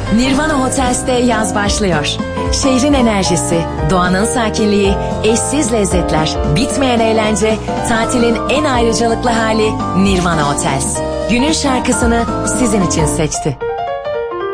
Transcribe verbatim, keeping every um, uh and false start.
Nirvana Hotels'te yaz başlıyor. Şehrin enerjisi, doğanın sakinliği, eşsiz lezzetler, bitmeyen eğlence, tatilin en ayrıcalıklı hali Nirvana Hotels. Günün şarkısını sizin için seçti.